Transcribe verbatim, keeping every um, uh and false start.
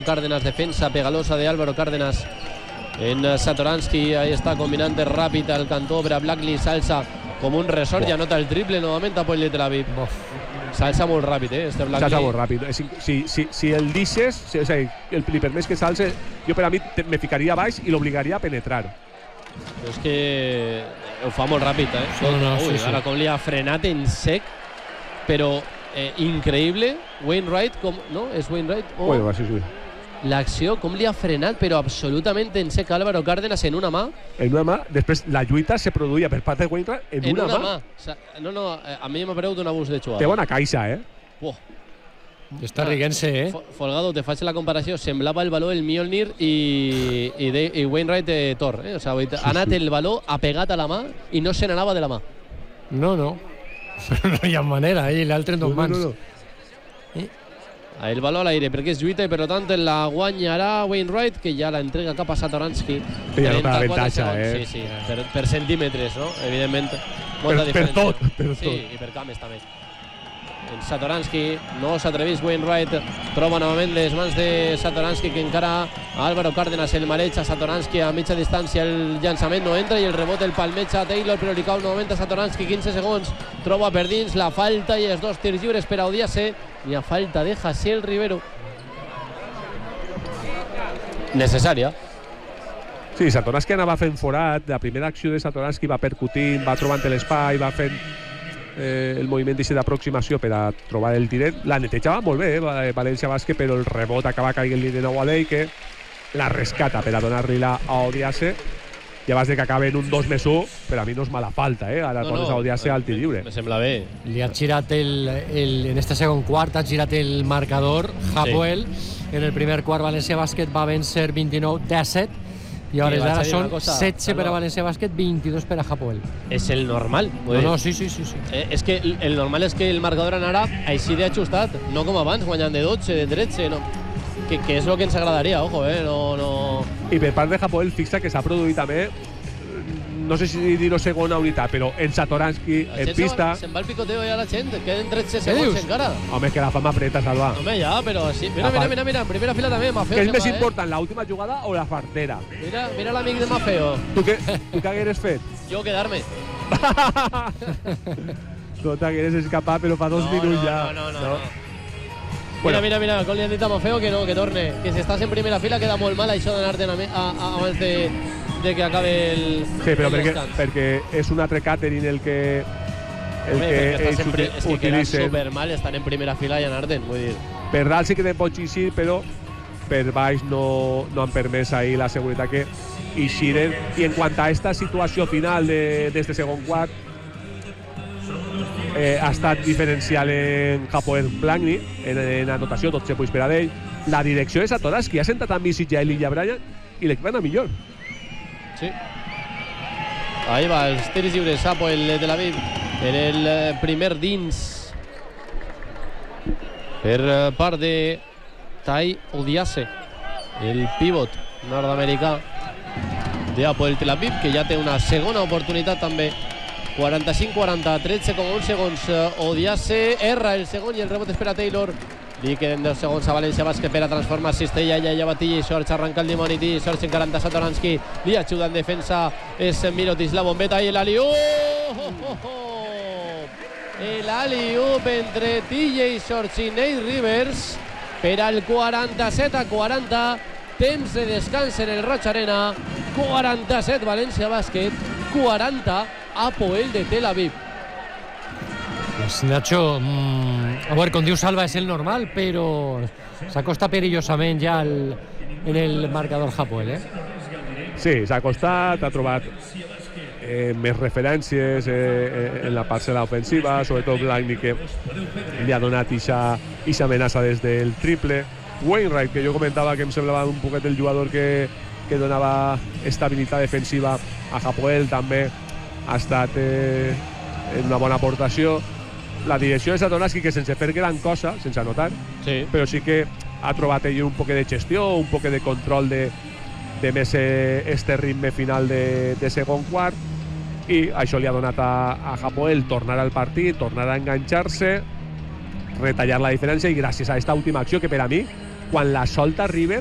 Cárdenas, defensa pegalosa de Álvaro Cárdenas en Satoransky, ahí está combinante rápida al cantó per a Blackley, salsa com un ressort i anota el triple novament a Poel de Tel Aviv. Salsa molt ràpid, eh, este Blackley. Salsa molt ràpid. Si, si, si, si el deixes, si, o sigui, el, li permès que salse, jo per a mi te, me ficaria baix i l'obligaria a penetrar. Però és que ho fa molt ràpid, eh? No, no, Ui, sí, ara sí. com li ha frenat en sec, però eh, increïble. Wainwright, com, no? És Wainwright? Oh. Bueno, sí, sí. L'acció, com li ha frenat, però absolutament en sec Álvaro Cárdenas en una mà. En una mà, després la lluita se produïa per part de Wainwright en, En una, una mà. mà. O sea, no, no, a mi m'ha paregut un abús de jugada. Té bona caixa, eh? Oh. Està riguent-se, eh? Folgado, te faig la comparació. Semblava el baló el Mjolnir i, i, de, i Wainwright de Thor. Eh? O sigui, ha anat sí. el baló apegat a la mà i no se n'anava de la mà. No, no. No hi ha manera, eh? L'altre en dos mans. No, no, no. El baló a l'aire, perquè és lluita i per tant la guanyarà Wainwright, que ja la entrega cap a Satoransky. I ja nota l'avantatge, eh? Sí, sí, per, per centímetres, no? Evidentment. Per, per tot, per sí, tot. i per cames també. En Satoransky no s'atrevís Wainwright, troba novament les mans de Satoransky, que encara Álvaro Cárdenas el mareig a Satoransky a mitja distància, el llançament no entra i el rebot el palmeig a Taylor, però li cau novament a Satoransky, quinze segons, troba per dins la falta i els dos tirs lliures per a Odiase, i a falta de Jaciel Rivero. Necessària. Sí, Satoransky anava fent forat, la primera acció de Satoransky va percutint, va trobant l'espai, va fent eh, el moviment d'aproximació per a trobar el tiret. La netejava molt bé, eh, València Bàsquet, però el rebot acaba caient-li de nou a Dei, que la rescata per a donar-li-la a Odiase. I abans de que acaben un dos més u, per a mi no és mala falta, eh? Ara No, tornes no, a Odiase al tir lliure. Me sembla bé. Li ha girat el, el, en este segon quart ha girat el marcador Hapoel. En el primer quart València Bàsquet va vèncer vint-i-nou a disset i a hores vaig a d'ara dir són una cosa, setze per a Salva. València Bàsquet, vint-i-dos per a Hapoel. És el normal. No, no, sí, sí, sí, sí. Eh, és que el, el normal és que el marcador anara així d'ajustat, no com abans, guanyant de dotze, de tretze, no. Que, que és el que ens agradaria, ojo, eh? No, no... I per part de Hapoel fixa que s'ha produït també, no sé si dir-ho segona unitat, però en Satoransky, La en gent pista... Se'n va el picoteo ja la gent, queden tretze Què segons dius? encara. Home, és que la fama apreta, Salva. Home, ja, però sí. Mira, La mira, fa- mira, mira, en primera fila també, Mafeo. Què és se'n més va, important, l'última jugada o la fartera? Eh? Mira, mira l'amic de Mafeo. Tu què, tu què hagueres fet? Jo quedar-me. Tu t'hagueres escapat, però fa dos No, minuts no, ja. no, no, no, no. Bueno. Mira, mira, mira, com li han dit a Mafeo que no, que torne. Que si estàs en primera fila queda molt mal això d'anar-te abans de, de que acabe el, Sí, però el perquè, descans. perquè és un altre catering el que el Home, que perquè estàs ells en pri- és que queda utilitzen. supermal, estan en primera fila i anar-te'n, vull dir. Per dalt sí que te'n pots eixir, però per baix no, no han permès ahir la seguretat que eixiren. I en quant a esta situació final d'este segon quart, eh, ha estat diferencial en Hapoel Blackley, en, en anotació, dotze punts per a ell. La direcció de Satoransky ha sentat amb Misic i Elijah Bryant i l'equip va anar millor. Sí. Ahí va, els tirs lliures, Hapoel de Tel Aviv en el eh, primer dins per eh, part de Tai Odiase, el pivot nord-americà de Hapoel Tel Aviv, que ja té una segona oportunitat també. quaranta-cinc quaranta, tretze coma un segons. Odiase erra el segon i el rebot és per a Taylor. Li queden deu segons a València Bàsquet per a transformar Cistella, ja ja batilla i Sorge arranca el Dimoniti, Sorge encarant a Satoransky, li ajuda en defensa és Mirotislav Bombeta i el Aliup, oh, oh, oh. el Aliup entre T J Sorge i Nate Rivers per al quaranta-set a quaranta, temps de descans en el Roig Arena, quaranta-set València Bàsquet, quaranta Hapoel de Tel Aviv. Pues Nacho, mmm, a veure, com diu Salva, és el normal, però s'acosta perillosament ja el, en el marcador Hapoel, eh? Sí, s'ha acostat, ha trobat eh, més referències eh, en la parcel·la ofensiva, sobretot Blackley, que li ha donat ixa, ixa amenaça des del triple. Wainwright, que jo comentava que em semblava un poquet el jugador que, que donava estabilitat defensiva a Hapoel, també ha estat eh, en una bona aportació. La direcció de Satoransky, que sense fer gran cosa, sense anotar, Sí. però sí que ha trobat ell un poquet de gestió, un poquet de control de, de més eh, este ritme final de, de segon quart, i això li ha donat a, a Hapoel tornar al partit, tornar a enganxar-se, retallar la diferència, i gràcies a aquesta última acció, que per a mi quan la solta River